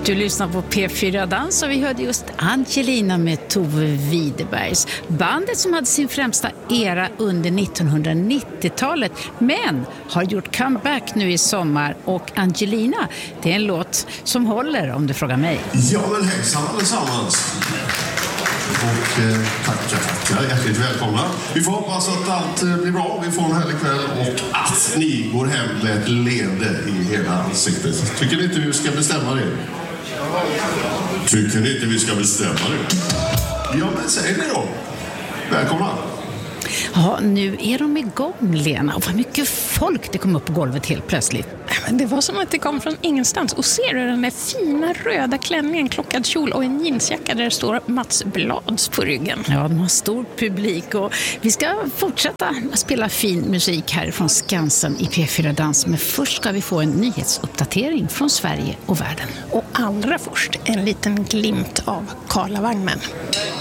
Du lyssnar på P4 Dans och vi hörde just Angelina med Tove Widerbergs. Bandet som hade sin främsta era under 1990-talet men har gjort comeback nu i sommar. Och Angelina, det är en låt som håller om du frågar mig. Ja men hejsan allesammans. Och tackar, hjärtligt välkomna. Vi får hoppas att allt blir bra, vi får en härlig kväll och att ni går hem med ett leende i hela ansiktet. Tycker ni inte vi ska bestämma det? Tycker ni inte vi ska bestämma det? Ja men säg det då. Välkomna. Ja, nu är de igång, Lena. Och vad mycket folk det kom upp på golvet helt plötsligt. Men det var som att det kom från ingenstans. Och ser du den där fina röda klänningen, klockad kjol och en jeansjacka där det står Mats Blads på ryggen. Ja, de har stor publik och vi ska fortsätta spela fin musik härifrån Skansen i P4 Dans. Men först ska vi få en nyhetsuppdatering från Sverige och världen. Och allra först en liten glimt av Karlavagnen.